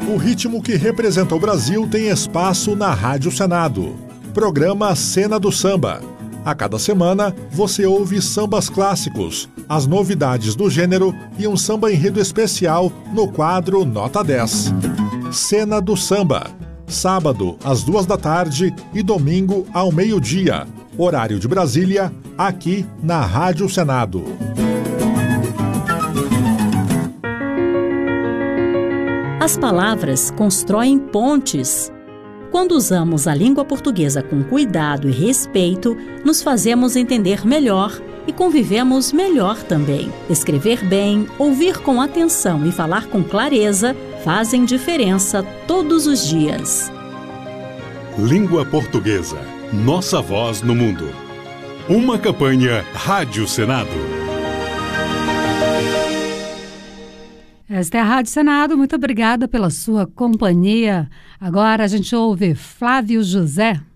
O ritmo que representa o Brasil tem espaço na Rádio Senado. Programa Cena do Samba. A cada semana, você ouve sambas clássicos, as novidades do gênero e um samba enredo especial no quadro Nota 10. Cena do Samba. Sábado, às 14h e domingo, ao meio-dia. Horário de Brasília, aqui na Rádio Senado. As palavras constroem pontes. Quando usamos a língua portuguesa com cuidado e respeito, nos fazemos entender melhor e convivemos melhor também. Escrever bem, ouvir com atenção e falar com clareza fazem diferença todos os dias. Língua Portuguesa. Nossa voz no mundo. Uma campanha Rádio Senado. Esta é a Rádio Senado, muito obrigada pela sua companhia. Agora a gente ouve Flávio José.